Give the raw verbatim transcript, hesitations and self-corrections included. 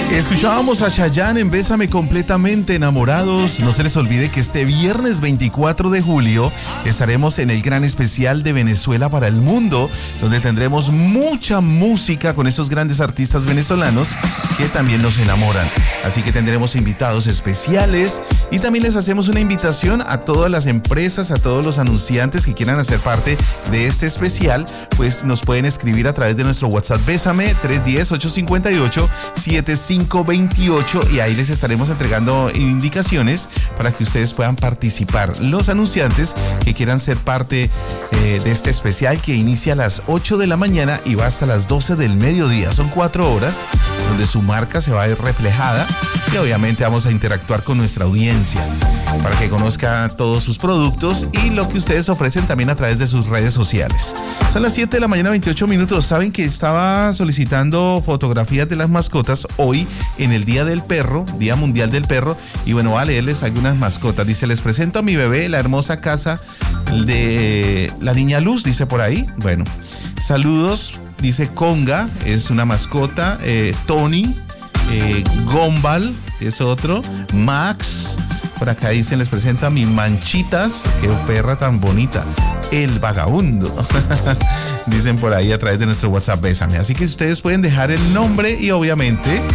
Escuchábamos a Chayanne en Bésame Completamente Enamorados. No se les olvide que este viernes veinticuatro de julio estaremos en el gran especial de Venezuela para el mundo, donde tendremos mucha música con esos grandes artistas venezolanos que también nos enamoran. Así que tendremos invitados especiales y también les hacemos una invitación a todas las empresas, a todos los anunciantes que quieran hacer parte de este especial, pues nos pueden escribir a través de nuestro WhatsApp Bésame tres uno cero, ocho cinco ocho, siete cinco dos ocho y ahí les estaremos entregando indicaciones para que ustedes puedan participar. Los anunciantes que quieran ser parte eh, de este especial que inicia a las ocho de la mañana y va hasta las doce del mediodía. Son cuatro horas donde su marca se va a ver reflejada y obviamente vamos a interactuar con nuestra audiencia para que conozca todos sus productos y lo que ustedes ofrecen también a través de sus redes sociales. Son las siete de la mañana, veintiocho minutos. Saben que estaba solicitando fotografías de las mascotas hoy en el Día del Perro, Día Mundial del Perro, y bueno, voy a leerles algunas mascotas. Dice, les presento a mi bebé, la hermosa casa de la niña Luz, dice por ahí. Bueno, saludos, dice Conga, es una mascota, eh, Tony, eh, Gombal, es otro, Max, por acá dicen, les presento a mi Manchitas, qué perra tan bonita, el vagabundo. Dicen por ahí a través de nuestro WhatsApp Bésame. Así que ustedes pueden dejar el nombre y obviamente